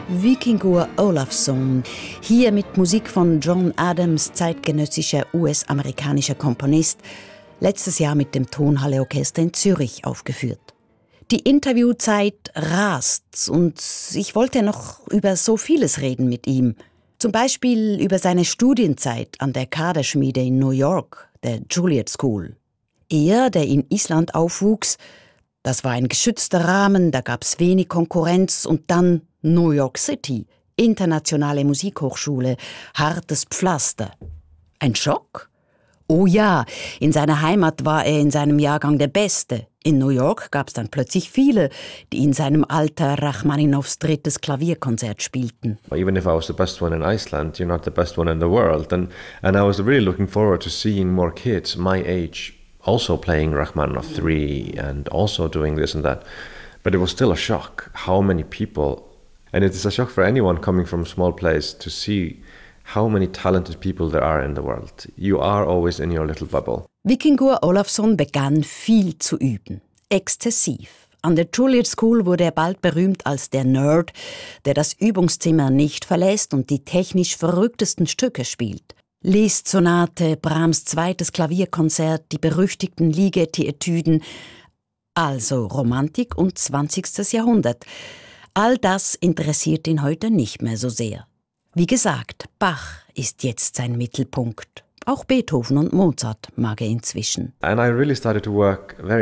Víkingur Ólafsson, hier mit Musik von John Adams, zeitgenössischer US-amerikanischer Komponist, letztes Jahr mit dem Tonhalle-Orchester in Zürich aufgeführt. Die Interviewzeit rast und ich wollte noch über so vieles reden mit ihm. Zum Beispiel über seine Studienzeit an der Kaderschmiede in New York, der Juilliard School. Er, der in Island aufwuchs, das war ein geschützter Rahmen, da gab's wenig Konkurrenz und dann New York City, internationale Musikhochschule, hartes Pflaster. Ein Schock? Oh ja, in seiner Heimat war er in seinem Jahrgang der Beste. In New York gab's dann plötzlich viele, die in seinem Alter Rachmaninows 3. Klavierkonzert spielten. Even if I was the best one in Iceland, you're not the best one in the world. And I was really looking forward to seeing more kids my age also playing Rachmaninoff 3 and also doing this and that. But it was still a shock how many people, and it is a shock for anyone coming from a small place to see how many talented people there are in the world. You are always in your little bubble. Víkingur Ólafsson begann viel zu üben, exzessiv. An der Juilliard School wurde er bald berühmt als der Nerd, der das Übungszimmer nicht verlässt und die technisch verrücktesten Stücke spielt. Liszt-Sonate, Brahms 2. Klavierkonzert, die berüchtigten Ligeti-Etüden, also Romantik und 20. Jahrhundert. All das interessiert ihn heute nicht mehr so sehr. Wie gesagt, Bach ist jetzt sein Mittelpunkt. Auch Beethoven und Mozart mag er inzwischen. And I really started to work very